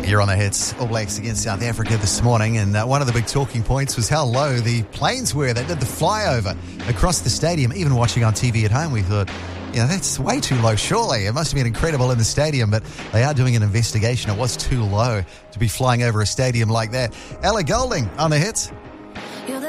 You're on the hits. All Blacks against South Africa this morning, and one of the big talking points was how low the planes were that did the flyover across the stadium. Even watching on TV at home, we thought, that's way too low, surely. It must have been incredible in the stadium, but they are doing an investigation. It was too low to be flying over a stadium like that. Ella Golding on the hits.